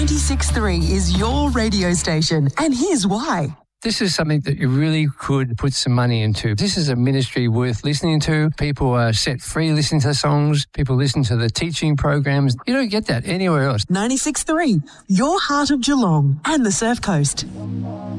96.3 is your radio station, and here's why. This is something that you really could put some money into. This is a ministry worth listening to. People are set free listening to the songs. People listen to the teaching programs. You don't get that anywhere else. 96.3, your heart of Geelong and the Surf Coast.